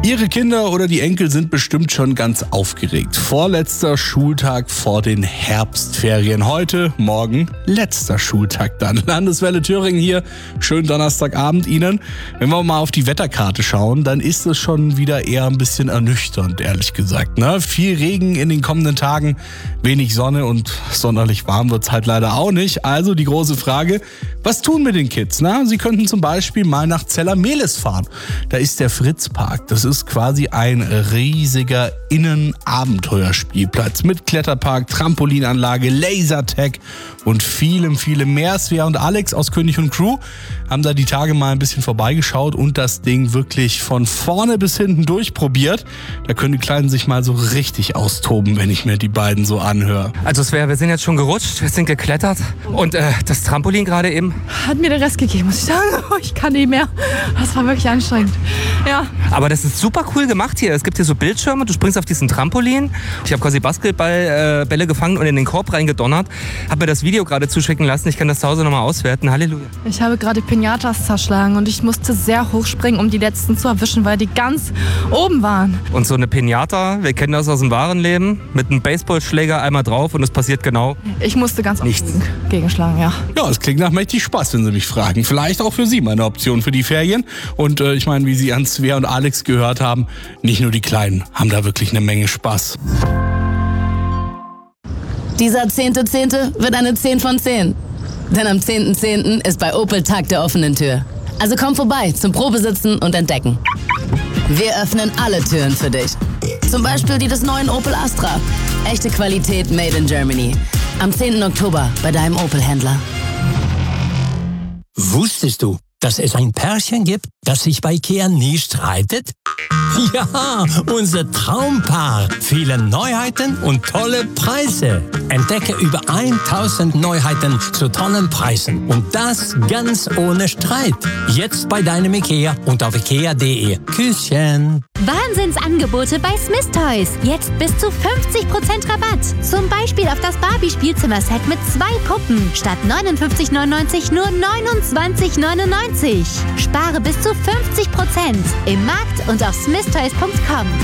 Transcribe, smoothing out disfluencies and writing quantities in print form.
Ihre Kinder oder die Enkel sind bestimmt schon ganz aufgeregt. Vorletzter Schultag vor den Herbstferien. Heute, morgen, letzter Schultag dann. Landeswelle Thüringen hier. Schönen Donnerstagabend Ihnen. Wenn wir mal auf die Wetterkarte schauen, dann ist es schon wieder eher ein bisschen ernüchternd, ehrlich gesagt. Viel Regen in den kommenden Tagen, wenig Sonne und sonderlich warm wird's halt leider auch nicht. Also die große Frage, was tun mit den Kids? Sie könnten zum Beispiel mal nach Zella-Mehlis fahren. Da ist der Fritzpark. Das ist quasi ein riesiger Innenabenteuerspielplatz mit Kletterpark, Trampolinanlage, Lasertag und vielem mehr. Svea und Alex aus König und Crew haben da die Tage mal ein bisschen vorbeigeschaut und das Ding wirklich von vorne bis hinten durchprobiert. Da können die Kleinen sich mal so richtig austoben, wenn ich mir die beiden so anhöre. Also Svea, wir sind jetzt schon gerutscht, wir sind geklettert und das Trampolin gerade eben hat mir den Rest gegeben, muss ich sagen. Ich kann nicht mehr. Das war wirklich anstrengend. Ja. Aber das ist super cool gemacht hier. Es gibt hier so Bildschirme, du springst auf diesen Trampolin. Ich habe quasi Basketballbälle gefangen und in den Korb reingedonnert. Habe mir das Video gerade zuschicken lassen. Ich kann das zu Hause nochmal auswerten. Halleluja. Ich habe gerade Pinatas zerschlagen und ich musste sehr hoch springen, um die letzten zu erwischen, weil die ganz oben waren. Und so eine Pinata, wir kennen das aus dem wahren Leben, mit einem Baseballschläger einmal drauf und es passiert genau ich musste ganz nichts gegenschlagen, ja. Ja, es klingt nach mächtig Spaß, wenn Sie mich fragen. Vielleicht auch für Sie mal eine Option für die Ferien. Und ich meine, wie Sie an Svea und Alex gehört haben, nicht nur die Kleinen haben da wirklich eine Menge Spaß. Dieser 10.10. wird eine 10 von 10. Denn am 10.10. ist bei Opel Tag der offenen Tür. Also komm vorbei zum Probesitzen und Entdecken. Wir öffnen alle Türen für dich. Zum Beispiel die des neuen Opel Astra. Echte Qualität made in Germany. Am 10. Oktober bei deinem Opel-Händler. Wusstest du, dass es ein Pärchen gibt, das sich bei IKEA nie streitet? Ja, unser Traumpaar. Viele Neuheiten und tolle Preise. Entdecke über 1000 Neuheiten zu tollen Preisen. Und das ganz ohne Streit. Jetzt bei deinem IKEA und auf ikea.de. Küsschen. Wahnsinnsangebote bei Smith Toys. Jetzt bis zu 50% Rabatt. Zum Beispiel auf das Barbie-Spielzimmer-Set mit 2 Puppen. Statt 59,99 nur 29,99. Spare bis zu 50% im Markt und auf smithtoys.com.